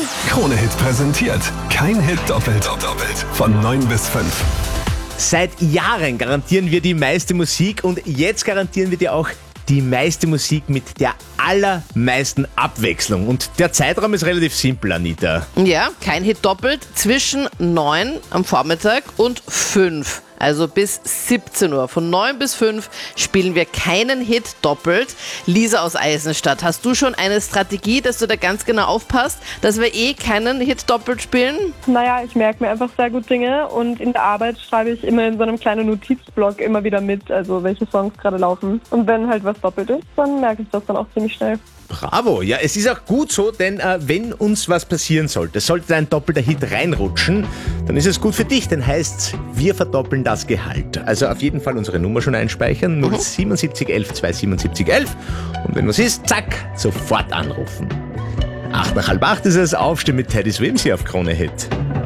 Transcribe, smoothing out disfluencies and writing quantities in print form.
Krone Hit präsentiert. Kein Hit doppelt. Von 9 bis 5. Seit Jahren garantieren wir die meiste Musik und jetzt garantieren wir dir auch die meiste Musik mit der allermeisten Abwechslung. Und der Zeitraum ist relativ simpel, Anita. Ja, kein Hit doppelt zwischen 9 am Vormittag und 5. Also bis 17 Uhr. Von 9 bis 5 spielen wir keinen Hit doppelt. Lisa aus Eisenstadt, hast du schon eine Strategie, dass du da ganz genau aufpasst, dass wir keinen Hit doppelt spielen? Naja, ich merke mir einfach sehr gut Dinge und in der Arbeit schreibe ich immer in so einem kleinen Notizblock immer wieder mit, also welche Songs gerade laufen. Und wenn halt was doppelt ist, dann merke ich das dann auch ziemlich schnell. Bravo, ja, es ist auch gut so, denn wenn uns was passieren sollte ein doppelter Hit reinrutschen, dann ist es gut für dich, denn heißt's, wir verdoppeln das Gehalt. Also auf jeden Fall unsere Nummer schon einspeichern, 077 11 277 11 und wenn was ist, zack, sofort anrufen. 7:08 ist es, Aufstehen mit Teddy Swims hier auf Krone Hit.